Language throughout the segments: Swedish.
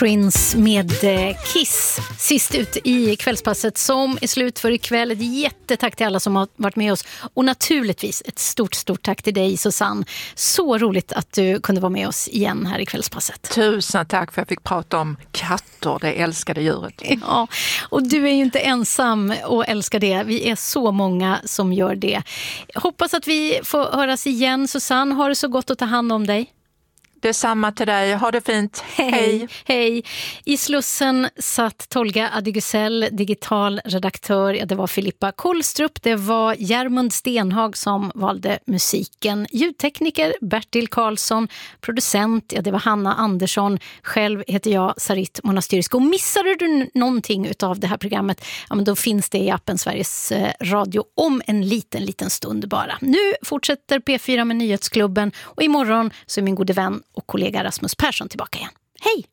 Prince med Kiss sist ut i kvällspasset som är slut för ikväll. Ett jättetack till alla som har varit med oss och naturligtvis ett stort tack till dig, Susanne. Så roligt att du kunde vara med oss igen här i kvällspasset. Tusen tack för att jag fick prata om katter, det älskade djuret. Ja, och du är ju inte ensam och älskar det. Vi är så många som gör det. Hoppas att vi får höras igen. Susanne, har det så gott att ta hand om dig. Detsamma till dig. Ha det fint. Hej. Hej. I Slussen satt Tolga Adigusell, digital redaktör. Ja, det var Filippa Kohlstrup. Det var Järmund Stenhag som valde musiken. Ljudtekniker Bertil Karlsson. Producent, ja, det var Hanna Andersson. Själv heter jag Sarit Monastyrsk. Och missade du någonting av det här programmet, ja, men då finns det i appen Sveriges Radio om en liten stund bara. Nu fortsätter P4 med Nyhetsklubben och imorgon så är min gode vän och kollega Rasmus Persson tillbaka igen. Hej!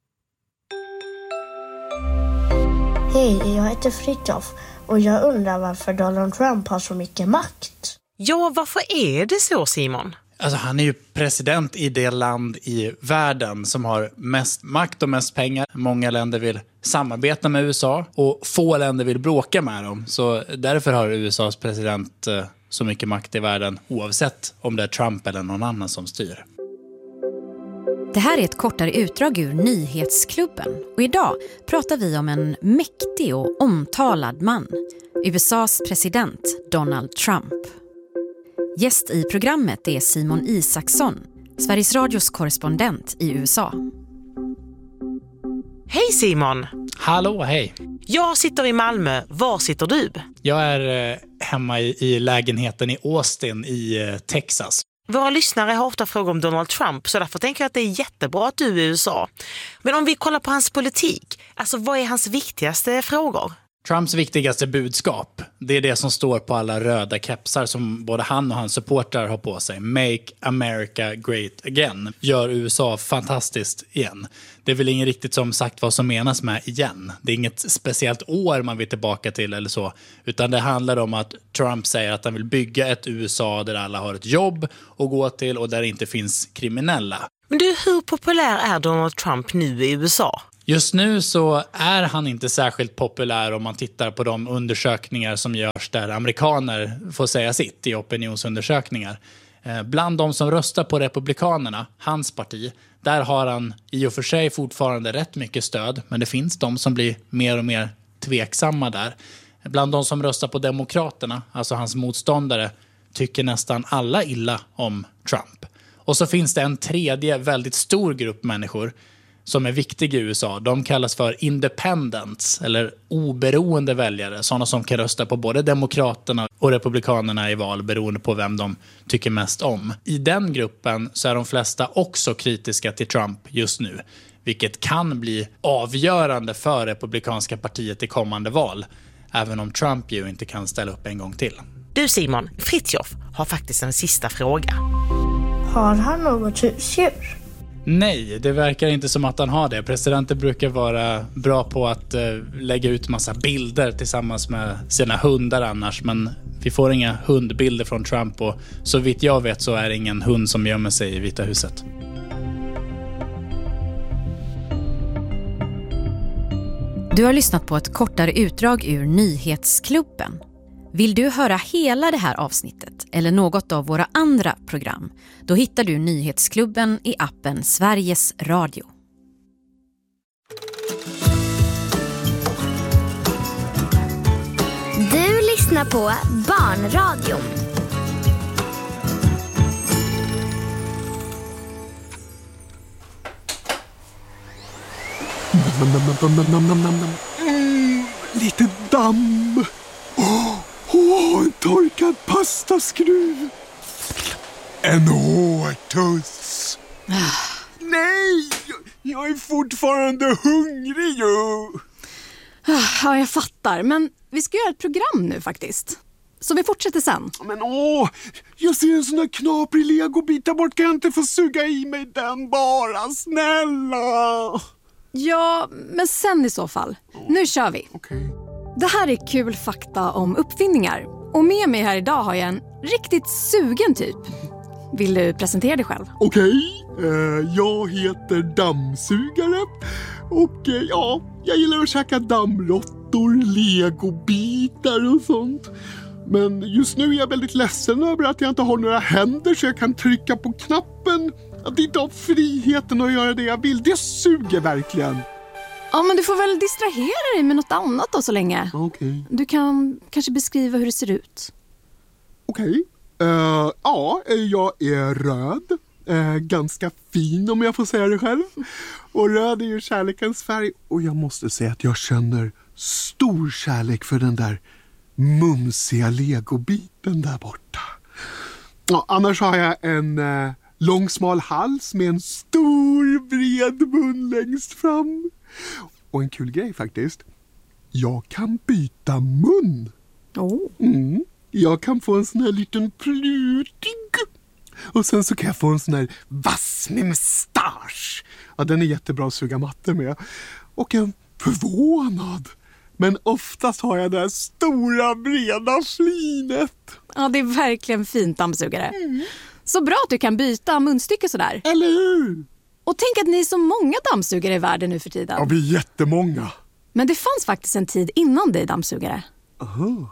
Hej, jag heter Fritjof och jag undrar varför Donald Trump har så mycket makt. Ja, varför är det så, Simon? Alltså, han är ju president i det land i världen som har mest makt och mest pengar. Många länder vill samarbeta med USA och få länder vill bråka med dem. Så därför har USAs president så mycket makt i världen oavsett om det är Trump eller någon annan som styr. Det här är ett kortare utdrag ur Nyhetsklubben och idag pratar vi om en mäktig och omtalad man, USAs president Donald Trump. Gäst i programmet är Simon Isaksson, Sveriges Radios korrespondent i USA. Hej Simon! Hallå, hej! Jag sitter i Malmö, var sitter du? Jag är hemma i lägenheten i Austin i Texas. Våra lyssnare har ofta frågor om Donald Trump, så därför tänker jag att det är jättebra att du är i USA. Men om vi kollar på hans politik, alltså vad är hans viktigaste frågor? Trumps viktigaste budskap, det är det som står på alla röda kepsar som både han och hans supportrar har på sig. Make America Great Again. Gör USA fantastiskt igen. Det är väl ingen riktigt som sagt vad som menas med igen. Det är inget speciellt år man vill tillbaka till eller så. Utan det handlar om att Trump säger att han vill bygga ett USA där alla har ett jobb att gå till och där det inte finns kriminella. Men du, hur populär är Donald Trump nu i USA? Just nu så är han inte särskilt populär om man tittar på de undersökningar som görs där amerikaner får säga sitt i opinionsundersökningar. Bland de som röstar på Republikanerna, hans parti, där har han i och för sig fortfarande rätt mycket stöd, men det finns de som blir mer och mer tveksamma där. Bland de som röstar på Demokraterna, alltså hans motståndare, tycker nästan alla illa om Trump. Och så finns det en tredje väldigt stor grupp människor som är viktig i USA. De kallas för independents eller oberoende väljare. Sådana som kan rösta på både Demokraterna och Republikanerna i val beroende på vem de tycker mest om. I den gruppen så är de flesta också kritiska till Trump just nu. Vilket kan bli avgörande för Republikanska partiet i kommande val. Även om Trump ju inte kan ställa upp en gång till. Du Simon, Fritjof har faktiskt en sista fråga. Har han något husdjur? Nej, det verkar inte som att han har det. Presidenter brukar vara bra på att lägga ut massa bilder tillsammans med sina hundar annars. Men vi får inga hundbilder från Trump och så vitt jag vet så är det ingen hund som gömmer sig i Vita huset. Du har lyssnat på ett kortare utdrag ur Nyhetsklubben. Vill du höra hela det här avsnittet eller något av våra andra program, då hittar du Nyhetsklubben i appen Sveriges Radio. Du lyssnar på Barnradion. Lite damm. En torkad pastaskruv. En hårtuss. Nej, jag är fortfarande hungrig ju. Ja, jag fattar. Men vi ska göra ett program nu faktiskt. Så vi fortsätter sen. Men jag ser en sån där knaprig legobit där bort. Kan jag inte få suga i mig den bara, snälla? Ja, men sen i så fall. Nu kör vi. Okej. Det här är kul fakta om uppfinningar. Och med mig här idag har jag en riktigt sugen typ. Vill du presentera dig själv? Okej, jag heter Dammsugare Och ja, jag gillar att käka dammråttor, legobitar och sånt. Men just nu är jag väldigt ledsen över att jag inte har några händer så jag kan trycka på knappen. Att inte ha friheten att göra det jag vill, det suger verkligen. Ja, men du får väl distrahera dig med något annat då så länge. Okej. Du kan kanske beskriva hur det ser ut. Okej. Ja, jag är röd. Ganska fin om jag får säga det själv. Och röd är ju kärlekens färg. Och jag måste säga att jag känner stor kärlek för den där mumsiga legobiten där borta. Ja, annars har jag en lång smal hals med en stor bred mun längst fram. Och en kul grej faktiskt. Jag kan byta mun. Jag kan få en sån här liten plutig. Och sen så kan jag få en sån här vass med mustasch. Ja, den är jättebra att suga matte med. Och en förvånad. Men oftast har jag det här stora breda flinet. Ja, det är verkligen fint, dammsugare. Så bra att du kan byta munstycke sådär. Eller hur? Och tänk att ni är så många dammsugare i världen nu för tiden. Ja, vi är jättemånga. Men det fanns faktiskt en tid innan dig, dammsugare. Aha.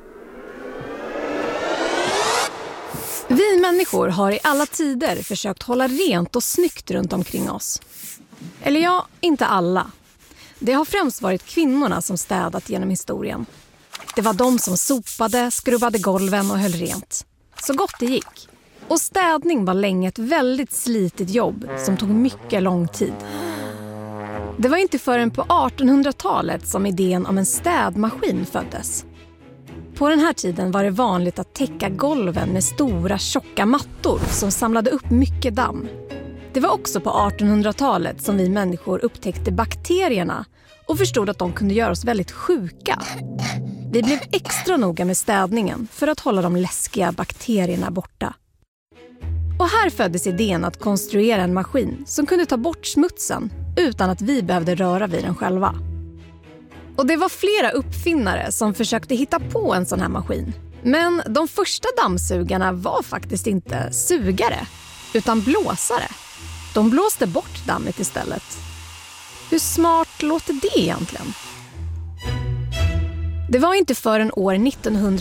Vi människor har i alla tider försökt hålla rent och snyggt runt omkring oss. Eller ja, inte alla. Det har främst varit kvinnorna som städat genom historien. Det var de som sopade, skrubbade golven och höll rent. Så gott det gick. Och städning var länge ett väldigt slitigt jobb som tog mycket lång tid. Det var inte förrän på 1800-talet som idén om en städmaskin föddes. På den här tiden var det vanligt att täcka golven med stora tjocka mattor som samlade upp mycket damm. Det var också på 1800-talet som vi människor upptäckte bakterierna och förstod att de kunde göra oss väldigt sjuka. Vi blev extra noga med städningen för att hålla de läskiga bakterierna borta. Och här föddes idén att konstruera en maskin som kunde ta bort smutsen utan att vi behövde röra vid den själva. Och det var flera uppfinnare som försökte hitta på en sån här maskin. Men de första dammsugarna var faktiskt inte sugare, utan blåsare. De blåste bort dammet istället. Hur smart låter det egentligen? Det var inte förrän år 1900